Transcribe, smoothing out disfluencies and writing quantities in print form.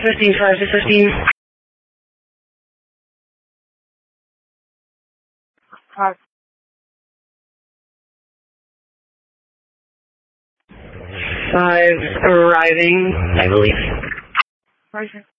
15, 5 to 15. 5 arriving, I believe. Roger.